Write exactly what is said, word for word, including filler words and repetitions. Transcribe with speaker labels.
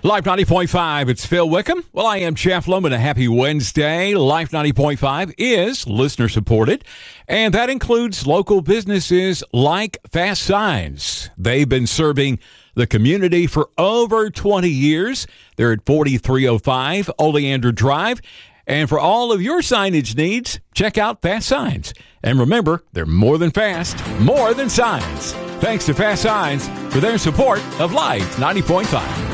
Speaker 1: Life ninety point five, it's Phil Wickham. Well, I am Jeff Loman. A happy Wednesday. Life ninety point five is listener-supported, and that includes local businesses like Fast Signs. They've been serving the community for over twenty years. They're at forty-three oh five Oleander Drive. And for all of your signage needs, check out Fast Signs. And remember, they're more than fast, more than signs. Thanks to Fast Signs for their support of Life ninety point five.